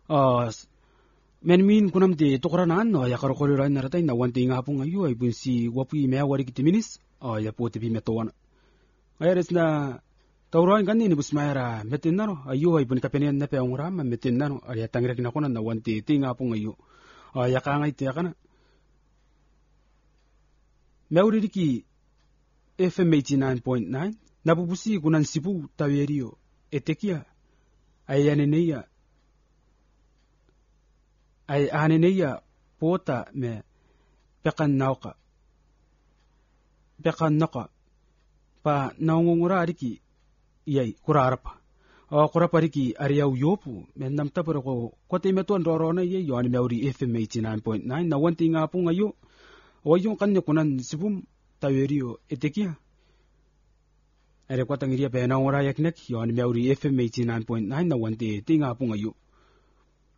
menmin kunam te tokuranan no ya karokoliran naratay na wante nga po ngayon ay bunsi wapi mea wari kitiminis ya po tipi metowan ayres na tauroin kan ni busmaira metin nano ayo ay bun kapenian na pe ongrama metin nano ay tangrek na kunan na wante tinga po ngayon ya kangay te kana Meuririki FM 89.9 nabubusi kunan sipu tawerio etekia ay aneneya pota me pekan naka pa naungungura ariki yai kurarapa kurapa riki ariau yopu men nam tapero ko te metuan rorona ye yo ani meuri FM 89.9 na wanti nga po ngayo o yung kanya kunan sipum tawerio etekia ere kwata ngiria pe na ora yaknek yo ani meuri FM 89.9 na wanti tinga po ngayo